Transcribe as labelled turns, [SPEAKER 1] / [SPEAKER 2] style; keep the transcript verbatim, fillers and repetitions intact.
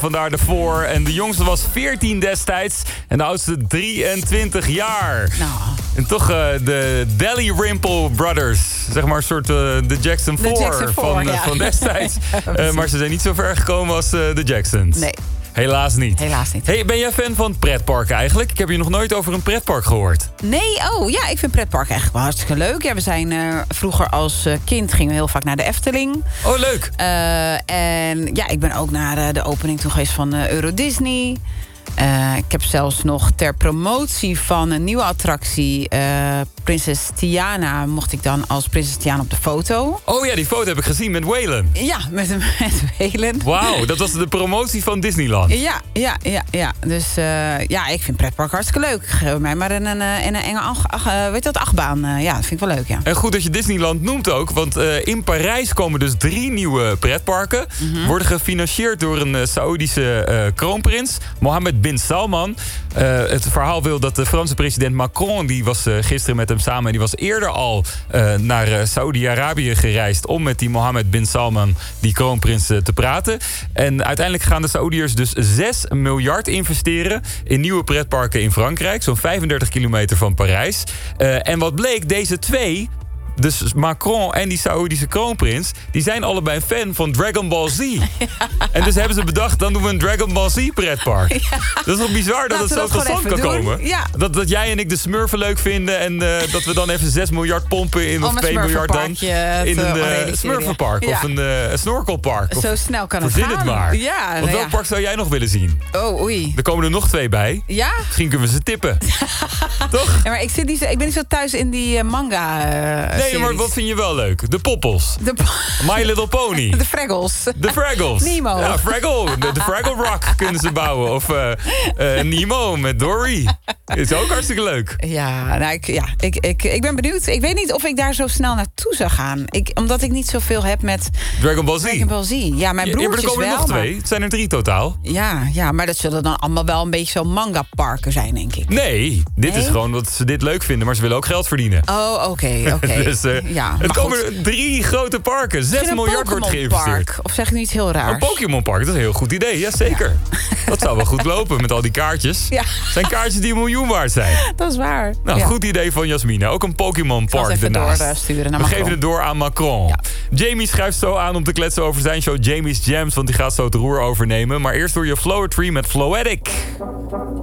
[SPEAKER 1] vandaar de voor. En de jongste was veertien destijds. En de oudste drieëntwintig jaar.
[SPEAKER 2] Nou.
[SPEAKER 1] En toch uh, de Dalrymple Brothers. Zeg maar een soort uh, de Jackson four van, uh,
[SPEAKER 2] ja.
[SPEAKER 1] van destijds. uh, maar ze zijn niet zo ver gekomen als uh, de Jacksons.
[SPEAKER 2] Nee.
[SPEAKER 1] Helaas niet.
[SPEAKER 2] Helaas niet.
[SPEAKER 1] Hey, ben jij fan van pretparken eigenlijk? Ik heb je nog nooit over een pretpark gehoord.
[SPEAKER 2] Nee, oh ja, ik vind pretparken eigenlijk wel hartstikke leuk. Ja, we zijn uh, vroeger als uh, kind gingen we heel vaak naar de Efteling.
[SPEAKER 1] Oh, leuk.
[SPEAKER 2] Uh, en ja, ik ben ook naar uh, de opening toen geweest van uh, Euro Disney. Uh, ik heb zelfs nog ter promotie van een nieuwe attractie... Uh, Prinses Tiana, mocht ik dan als Prinses Tiana op de foto.
[SPEAKER 1] Oh ja, die foto heb ik gezien met Waylon.
[SPEAKER 2] Ja, met, met Waylon.
[SPEAKER 1] Wauw, dat was de promotie van Disneyland.
[SPEAKER 2] Ja, ja, ja, ja. Dus uh, ja, ik vind pretpark hartstikke leuk. Geef mij maar een, een, een enge ach, ach, uh, weet je wat, achtbaan. Uh, ja, dat vind ik wel leuk, ja.
[SPEAKER 1] En goed dat je Disneyland noemt ook, want uh, in Parijs komen dus drie nieuwe pretparken. Mm-hmm. Worden gefinancierd door een uh, Saoedische uh, kroonprins, Mohammed bin Salman. Uh, het verhaal wil dat de Franse president Macron, die was uh, gisteren met hem samen... en die was eerder al uh, naar uh, Saoedi-Arabië gereisd... om met die Mohammed bin Salman, die kroonprins, uh, te praten. En uiteindelijk gaan de Saoediërs dus zes miljard investeren... in nieuwe pretparken in Frankrijk. Zo'n vijfendertig kilometer van Parijs. Uh, en wat bleek, deze twee... Dus Macron en die Saoedische kroonprins... die zijn allebei een fan van Dragon Ball Z. Ja. En dus hebben ze bedacht... dan doen we een Dragon Ball Z pretpark. Ja. Dat is wel bizar dat
[SPEAKER 2] Laten
[SPEAKER 1] het zo tot stand kan doen. komen. Ja. Dat, dat jij en ik de Smurfen leuk vinden... en uh, dat we dan even zes miljard pompen in... of twee miljard dan in een uh, Smurfenpark. Ja. Of een uh, snorkelpark.
[SPEAKER 2] Zo
[SPEAKER 1] of,
[SPEAKER 2] snel kan het
[SPEAKER 1] gaan. Verzin het maar.
[SPEAKER 2] Ja,
[SPEAKER 1] Want welk
[SPEAKER 2] ja.
[SPEAKER 1] park zou jij nog willen zien?
[SPEAKER 2] Oh, oei.
[SPEAKER 1] Er komen er nog twee bij.
[SPEAKER 2] Ja?
[SPEAKER 1] Misschien kunnen we ze tippen. Toch?
[SPEAKER 2] Ja, maar ik, zit niet zo, ik ben niet zo thuis in die uh, manga uh,
[SPEAKER 1] Nee,
[SPEAKER 2] series.
[SPEAKER 1] maar wat vind je wel leuk? De Poppels.
[SPEAKER 2] De po-
[SPEAKER 1] My Little Pony.
[SPEAKER 2] De Fraggles.
[SPEAKER 1] De Fraggles.
[SPEAKER 2] Nemo.
[SPEAKER 1] Ja, Fraggle. De, de Fraggle Rock kunnen ze bouwen. Of uh, uh, Nemo met Dory. Is ook hartstikke leuk.
[SPEAKER 2] Ja, nou, ik, ja ik, ik, ik ben benieuwd. Ik weet niet of ik daar zo snel naartoe zou gaan. Ik, omdat ik niet zoveel heb met
[SPEAKER 1] Dragon Ball Z.
[SPEAKER 2] Dragon Ball Z. Ja, mijn broertjes
[SPEAKER 1] ja, maar er komen er
[SPEAKER 2] wel.
[SPEAKER 1] nog twee.
[SPEAKER 2] Maar...
[SPEAKER 1] Het zijn er drie totaal.
[SPEAKER 2] Ja, ja, maar dat zullen dan allemaal wel een beetje zo'n manga-parken zijn, denk ik.
[SPEAKER 1] Nee, dit
[SPEAKER 2] nee?
[SPEAKER 1] is gewoon dat ze dit leuk vinden. Maar ze willen ook geld verdienen.
[SPEAKER 2] Oh, oké, okay, oké. Okay.
[SPEAKER 1] dus uh,
[SPEAKER 2] ja,
[SPEAKER 1] het komen er drie grote parken. Zes miljard wordt geïnvesteerd.
[SPEAKER 2] Park, of zeg ik nu iets heel raars?
[SPEAKER 1] Een Pokémon Park, dat is een heel goed idee. Jazeker. Ja. Dat zou wel goed lopen met al die kaartjes. Ja. Zijn kaartjes die een miljoen waard zijn.
[SPEAKER 2] Dat is waar.
[SPEAKER 1] Nou,
[SPEAKER 2] ja.
[SPEAKER 1] goed idee van Jasmine. Ook een Pokémon Park
[SPEAKER 2] even
[SPEAKER 1] ernaast.
[SPEAKER 2] doorsturen naar
[SPEAKER 1] We
[SPEAKER 2] Macron.
[SPEAKER 1] geven het door aan Macron. Ja. Jamie schuift zo aan om te kletsen over zijn show Jamie's Jams, want die gaat zo het roer overnemen. Maar eerst door je Flower Tree met Floetic.